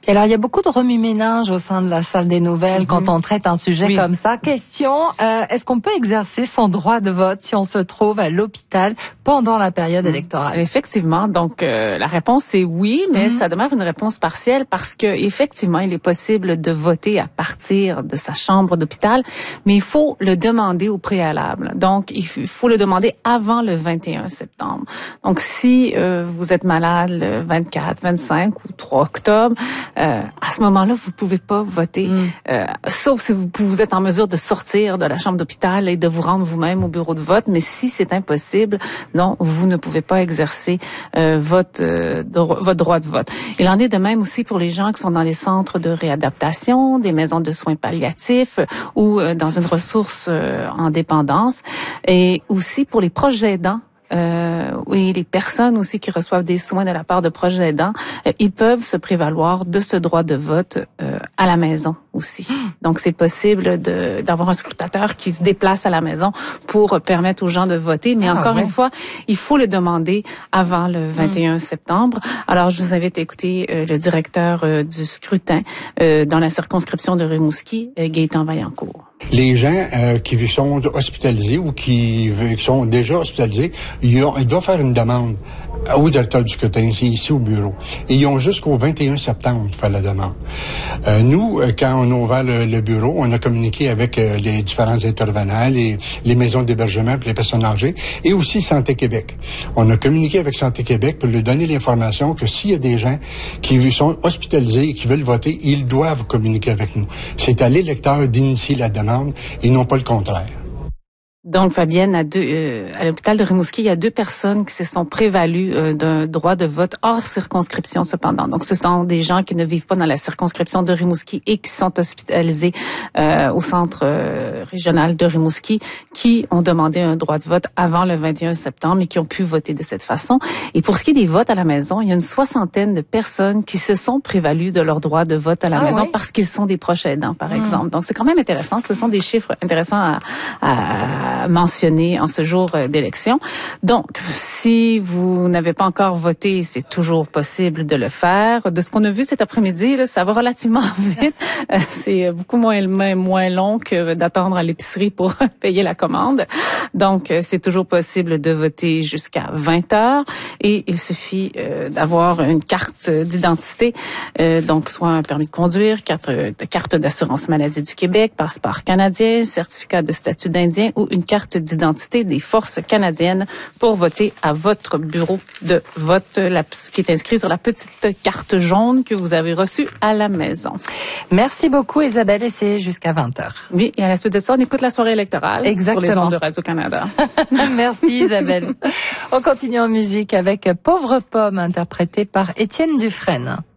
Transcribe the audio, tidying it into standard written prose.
Et alors, il y a beaucoup de remue-ménage au sein de la salle des nouvelles quand on traite un sujet comme ça. Question, est-ce qu'on peut exercer son droit de vote si on se trouve à l'hôpital pendant la période électorale? Effectivement. Donc, la réponse est oui, mais ça demeure une réponse partielle parce que effectivement, il est possible de voter à partir de sa chambre d'hôpital, mais il faut le demander au préalable. Donc, il faut le demander avant le 21 septembre. Donc, si vous êtes malade le 24, 25 ou 3 octobre, à ce moment-là, vous pouvez pas voter, sauf si vous êtes en mesure de sortir de la chambre d'hôpital et de vous rendre vous-même au bureau de vote. Mais si c'est impossible, non, vous ne pouvez pas exercer votre droit de vote. Il en est de même aussi pour les gens qui sont dans les centres de réadaptation, des maisons de soins palliatifs ou dans une ressource en dépendance, et aussi pour les proches aidants. Oui, les personnes aussi qui reçoivent des soins de la part de proches aidants, ils peuvent se prévaloir de ce droit de vote à la maison aussi. Donc, c'est possible d'avoir un scrutateur qui se déplace à la maison pour permettre aux gens de voter. Mais encore une fois, il faut le demander avant le 21 septembre. Alors, je vous invite à écouter le directeur du scrutin dans la circonscription de Rimouski, Gaétan Vaillancourt. Les gens qui sont hospitalisés ou qui sont déjà hospitalisés, ils doivent faire une demande au directeur du scrutin, c'est ici au bureau. Et ils ont jusqu'au 21 septembre pour faire la demande. Nous, quand on a ouvert le bureau, on a communiqué avec les différents intervenants, les maisons d'hébergement pour les personnes âgées et aussi Santé Québec. On a communiqué avec Santé Québec pour lui donner l'information que s'il y a des gens qui sont hospitalisés et qui veulent voter, ils doivent communiquer avec nous. C'est à l'électeur d'initier la demande et non pas le contraire. Donc, Fabienne, à l'hôpital de Rimouski, il y a 2 personnes qui se sont prévalues d'un droit de vote hors circonscription cependant. Donc, ce sont des gens qui ne vivent pas dans la circonscription de Rimouski et qui sont hospitalisés au centre régional de Rimouski, qui ont demandé un droit de vote avant le 21 septembre et qui ont pu voter de cette façon. Et pour ce qui est des votes à la maison, il y a une 60aine de personnes qui se sont prévalues de leur droit de vote à la maison parce qu'ils sont des proches aidants, par exemple. Donc, c'est quand même intéressant. Ce sont des chiffres intéressants à mentionné en ce jour d'élection. Donc, si vous n'avez pas encore voté, c'est toujours possible de le faire. De ce qu'on a vu cet après-midi, là, ça va relativement vite. C'est beaucoup moins long que d'attendre à l'épicerie pour payer la commande. Donc, c'est toujours possible de voter jusqu'à 20 heures et il suffit d'avoir une carte d'identité, donc soit un permis de conduire, carte d'assurance maladie du Québec, passeport canadien, certificat de statut d'Indien ou une carte d'identité des forces canadiennes pour voter à votre bureau de vote, qui est inscrit sur la petite carte jaune que vous avez reçue à la maison. Merci beaucoup Isabelle, et c'est jusqu'à 20h. Oui, et à la suite de ça, on écoute la soirée électorale sur les ondes de Radio-Canada. Merci Isabelle. On continue en musique avec Pauvre Pomme, interprétée par Étienne Dufresne.